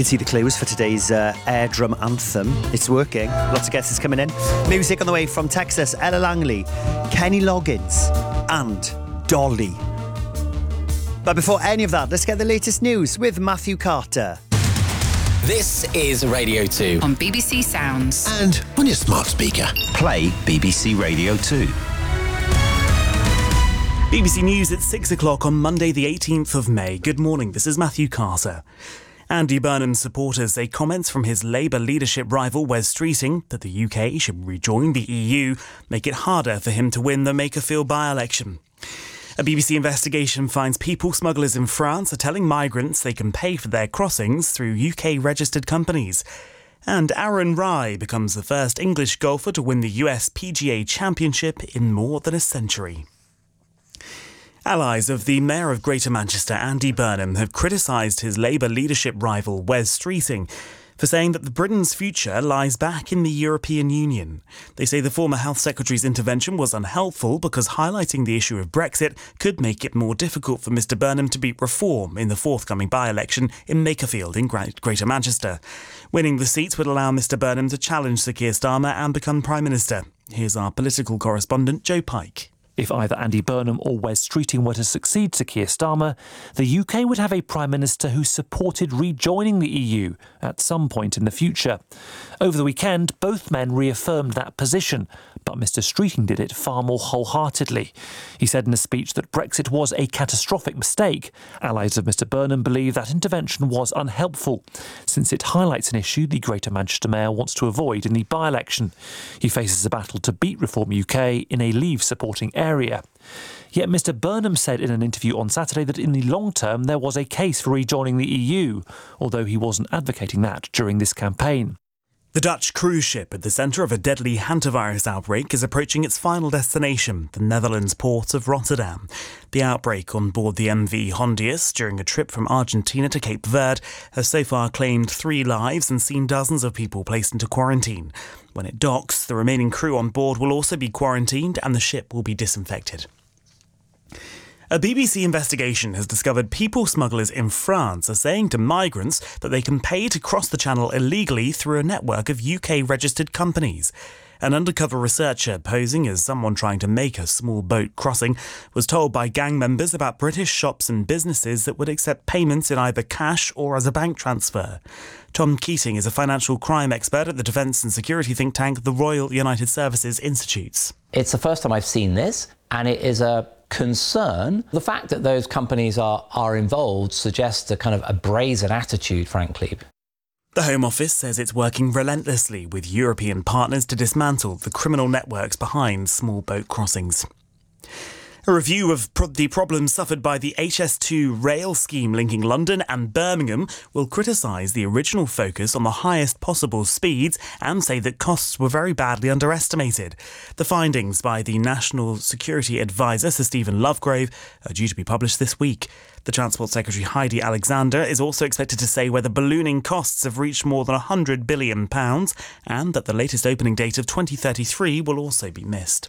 can see the clues for today's air drum anthem. It's working. Lots of guesses coming in. Music on the way from Texas, Ella Langley, Kenny Loggins and Dolly. But before any of that, let's get the latest news with Matthew Carter. This is Radio 2 on BBC Sounds. And on your smart speaker, play BBC Radio 2. BBC News at 6 o'clock on Monday the 18th of May. Good morning, this is Matthew Carter. Andy Burnham's supporters say comments from his Labour leadership rival Wes Streeting that the UK should rejoin the EU make it harder for him to win the Makerfield by-election. A BBC investigation finds people smugglers in France are telling migrants they can pay for their crossings through UK-registered companies. And Aaron Rai becomes the first English golfer to win the US PGA Championship in more than a century. Allies of the Mayor of Greater Manchester, Andy Burnham, have criticised his Labour leadership rival, Wes Streeting, for saying that Britain's future lies back in the European Union. They say the former Health Secretary's intervention was unhelpful because highlighting the issue of Brexit could make it more difficult for Mr Burnham to beat Reform in the forthcoming by-election in Makerfield in Greater Manchester. Winning the seats would allow Mr Burnham to challenge Sir Keir Starmer and become Prime Minister. Here's our political correspondent, Joe Pike. If either Andy Burnham or Wes Streeting were to succeed Sir Keir Starmer, the UK would have a Prime Minister who supported rejoining the EU at some point in the future. Over the weekend, both men reaffirmed that position, but Mr Streeting did it far more wholeheartedly. He said in a speech that Brexit was a catastrophic mistake. Allies of Mr Burnham believe that intervention was unhelpful, since it highlights an issue the Greater Manchester Mayor wants to avoid in the by-election. He faces a battle to beat Reform UK in a Leave-supporting area. Yet Mr Burnham said in an interview on Saturday that in the long term there was a case for rejoining the EU, although he wasn't advocating that during this campaign. The Dutch cruise ship at the centre of a deadly hantavirus outbreak is approaching its final destination, the Netherlands port of Rotterdam. The outbreak on board the MV Hondius during a trip from Argentina to Cape Verde has so far claimed 3 lives and seen dozens of people placed into quarantine. When it docks, the remaining crew on board will also be quarantined and the ship will be disinfected. A BBC investigation has discovered people smugglers in France are saying to migrants that they can pay to cross the channel illegally through a network of UK-registered companies. An undercover researcher posing as someone trying to make a small boat crossing was told by gang members about British shops and businesses that would accept payments in either cash or as a bank transfer. Tom Keating is a financial crime expert at the defence and security think tank, the Royal United Services Institutes. It's the first time I've seen this, and it is a concern. The fact that those companies are involved suggests a kind of a brazen attitude, frankly. The Home Office says it's working relentlessly with European partners to dismantle the criminal networks behind small boat crossings. A review of the problems suffered by the HS2 rail scheme linking London and Birmingham will criticise the original focus on the highest possible speeds and say that costs were very badly underestimated. The findings by the National Security Advisor, Sir Stephen Lovegrove, are due to be published this week. The Transport Secretary Heidi Alexander is also expected to say whether ballooning costs have reached more than £100 billion and that the latest opening date of 2033 will also be missed.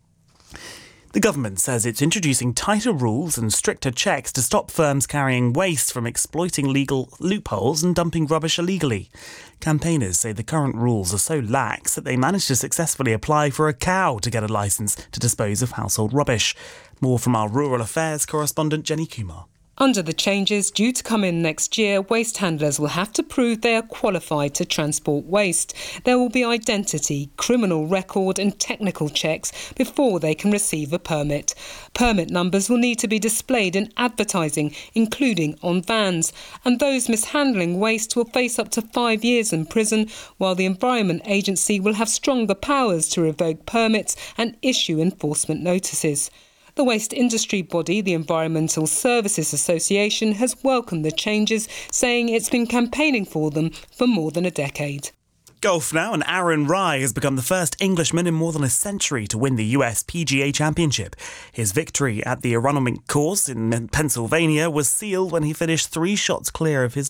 The government says it's introducing tighter rules and stricter checks to stop firms carrying waste from exploiting legal loopholes and dumping rubbish illegally. Campaigners say the current rules are so lax that they managed to successfully apply for a cow to get a licence to dispose of household rubbish. More from our rural affairs correspondent Jenny Kumar. Under the changes due to come in next year, waste handlers will have to prove they are qualified to transport waste. There will be identity, criminal record and technical checks before they can receive a permit. Permit numbers will need to be displayed in advertising, including on vans. And those mishandling waste will face up to 5 years in prison, while the Environment Agency will have stronger powers to revoke permits and issue enforcement notices. The waste industry body, the Environmental Services Association, has welcomed the changes, saying it's been campaigning for them for more than a decade. Golf now, and Aaron Rai has become the first Englishman in more than a century to win the US PGA Championship. His victory at the Aronimink course in Pennsylvania was sealed when he finished 3 shots clear of his